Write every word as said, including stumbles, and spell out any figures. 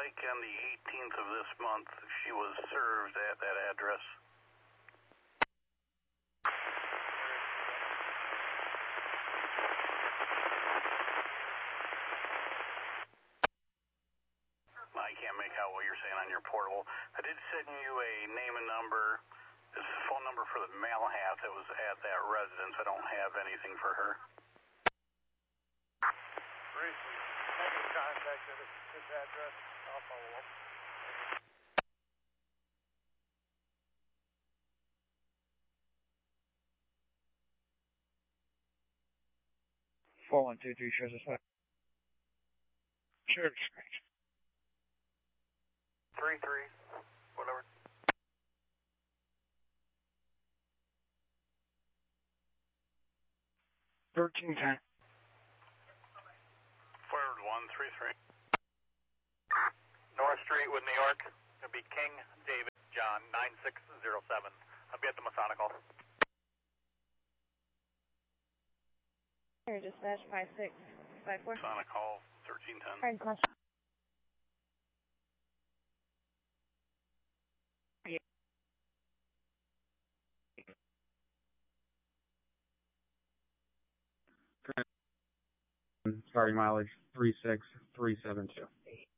like on the eighteenth of this month she was served at that address. I can't make out what you're saying on your portable. I did send you a name and number. This is a phone number for the mail hat that was at that residence. I don't have anything for her. Briefly, make a contact at this, this address. I'll follow up. Four one two three shows us what? Sure. Three three, whatever. Thirteen ten. Forward one three three. North Street with New York. It'll be King David John nine six zero seven. I'll be at the Masonic Hall. Here, dispatch five six five four. Masonic Hall thirteen ten. Alright, question. Starting mileage three six three seven two.